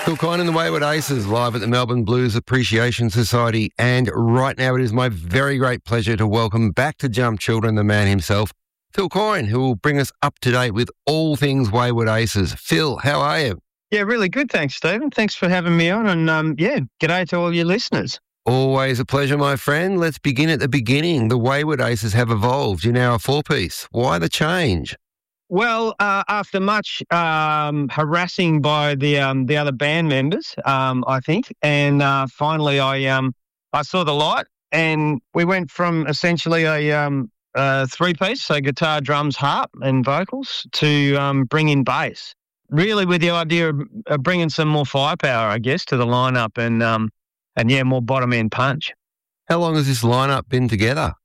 Phil Kine and the Wayward Aces live at the Melbourne Blues Appreciation Society, and right now it is my very great pleasure to welcome back to Jump Children the man himself, Phil Kine, who will bring us up to date with all things Wayward Aces. Phil, how are you? Yeah, really good. Thanks, Stephen. Thanks for having me on. And g'day to all your listeners. Always a pleasure, my friend. Let's begin at the beginning. The Wayward Aces have evolved. You're now a four-piece. Why the change? Well, after much harassing by the other band members, I think, and finally I saw the light, and we went from essentially a three-piece, so guitar, drums, harp, and vocals, to bring in bass. Really, with the idea of bringing some more firepower, I guess, to the lineup, and more bottom end punch. How long has this lineup been together?